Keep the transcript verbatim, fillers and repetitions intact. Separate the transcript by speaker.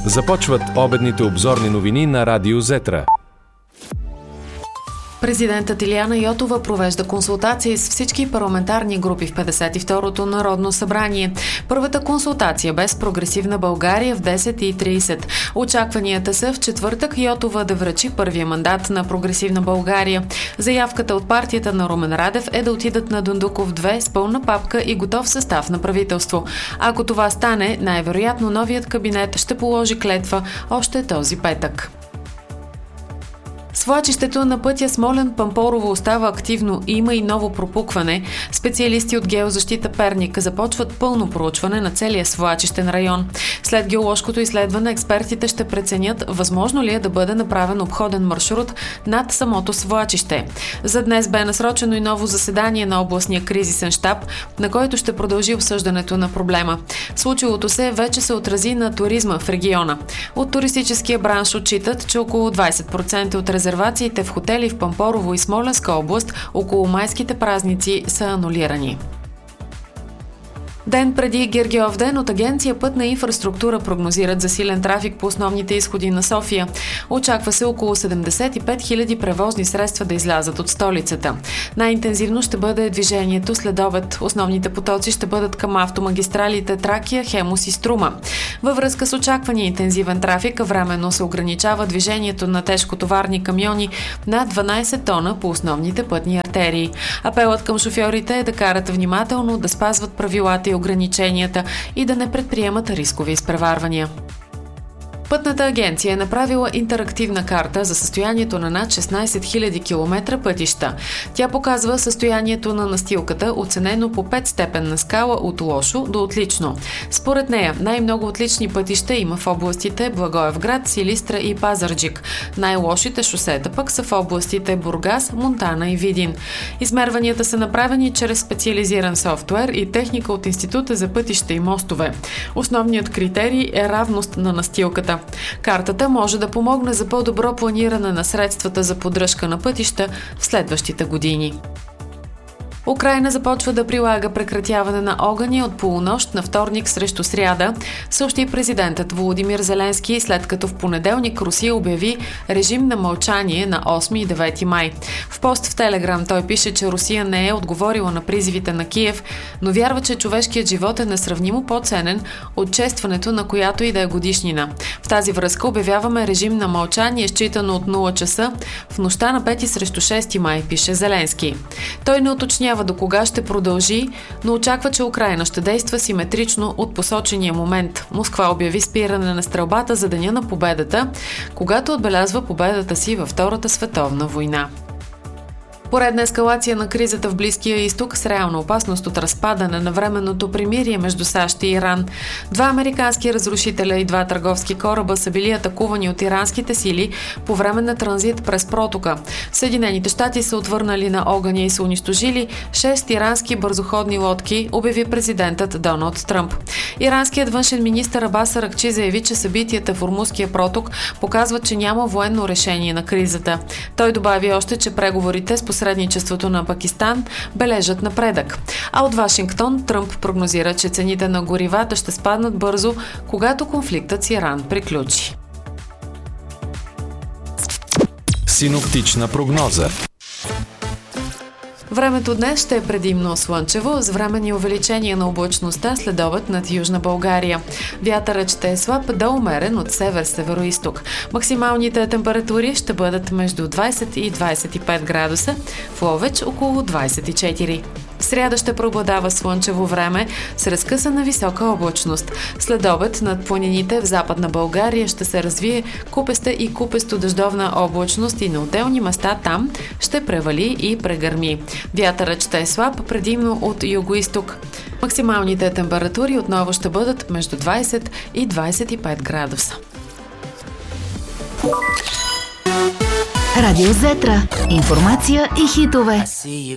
Speaker 1: Започват обедните обзорни новини на Радио Зетра.
Speaker 2: Президентът Илияна Йотова провежда консултации с всички парламентарни групи в петдесет и второто Народно събрание. Първата консултация бе с Прогресивна България в десет и трийсет. Очакванията са в четвъртък Йотова да връчи първия мандат на Прогресивна България. Заявката от партията на Румен Радев е да отидат на Дондуков две с пълна папка и готов състав на правителство. Ако това стане, най-вероятно новият кабинет ще положи клетва още този петък. Свлачището на пътя Смолян-Пампорово остава активно и има и ново пропукване. Специалисти от Геозащита Перник започват пълно проучване на целия свлачищен район. След геоложкото изследване експертите ще преценят възможно ли е да бъде направен обходен маршрут над самото свлачище. За днес бе насрочено и ново заседание на областния кризисен щаб, на който ще продължи обсъждането на проблема. Случилото се вече се отрази на туризма в региона. От туристическия бранш отчитат, че около двайсет процента от резервациите в хотели в Пампорово и Смолянска област около майските празници са анулирани. Ден преди Гергьовден от Агенция Пътна инфраструктура прогнозират засилен трафик по основните изходи на София. Очаква се около седемдесет и пет хиляди превозни средства да излязат от столицата. Най-интензивно ще бъде движението след обед. Основните потоци ще бъдат към автомагистралите Тракия, Хемус и Струма. Във връзка с очаквания интензивен трафик, временно се ограничава движението на тежкотоварни камиони над дванайсет тона по основните пътни артерии. Апелът към шофьорите е да карат внимателно, да спазват правилата и ограниченията и да не предприемат рискови изпреварвания. Пътната агенция е направила интерактивна карта за състоянието на над шестнайсет хиляди километра пътища. Тя показва състоянието на настилката, оценено по петстепенна скала от лошо до отлично. Според нея, най-много отлични пътища има в областите Благоевград, Силистра и Пазарджик. Най-лошите шосета пък са в областите Бургас, Монтана и Видин. Измерванията са направени чрез специализиран софтуер и техника от Института за пътища и мостове. Основният критерий е равност на настилката. Картата може да помогне за по-добро планиране на средствата за поддръжка на пътища в следващите години. Украйна започва да прилага прекратяване на огъня от полунощ на вторник срещу сряда, съобщи президентът Володимир Зеленски, след като в понеделник Русия обяви режим на мълчание на осми и девети май. В пост в Телеграм той пише, че Русия не е отговорила на призивите на Киев, но вярва, че човешкият живот е несравнимо по-ценен от честването на която и да е годишнина. В тази връзка обявяваме режим на мълчание, считано от нула часа в нощта на пети срещу шести май, пише Зеленски. Той не уточнява до кога ще продължи, но очаква, че Украйна ще действа симетрично от посочения момент. Москва обяви спиране на стрелбата за Деня на победата, когато отбелязва победата си във Втората световна война. Поредна ескалация на кризата в Близкия изток с реална опасност от разпадане на временното примирие между САЩ и Иран. Два американски разрушителя и два търговски кораба са били атакувани от иранските сили по време на транзит през протока. Съединените щати са отвърнали на огъня и са унищожили шест ирански бързоходни лодки, обяви президентът Доналд Тръмп. Иранският външен министър Абас Аракчи заяви, че събитията в Ормузския проток показват, че няма военно решение на кризата. Той добави още, че преговорите с посредничеството на Пакистан бележат напредък. А от Вашингтон Тръмп прогнозира, че цените на горивата ще спаднат бързо, когато конфликтът с Иран приключи.
Speaker 1: Синоптична прогноза.
Speaker 2: Времето днес ще е предимно слънчево, с временни увеличения на облачността след обед над Южна България. Вятърът ще е слаб до умерен от север-североизток. Максималните температури ще бъдат между двайсет и двайсет и пет градуса, в Ловеч около двайсет и четири. В сряда ще преобладава слънчево време с разкъсана висока облачност. След обед над планините в Западна България ще се развие купеста и купесто дъждовна облачност и на отделни места там ще превали и прегърми. Вятърът ще е слаб, предимно от югоизток. Максималните температури отново ще бъдат между двайсет и двайсет и пет градуса.
Speaker 3: Радио Зетра. Информация и хитове.